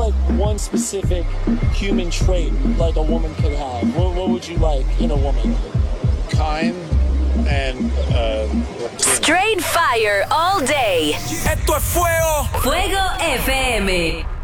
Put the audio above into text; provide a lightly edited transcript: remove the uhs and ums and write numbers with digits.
like one specific human trait like a woman could have? What would you like in a woman? Kind and Straight fire all day. Esto es fuego. Fuego FM.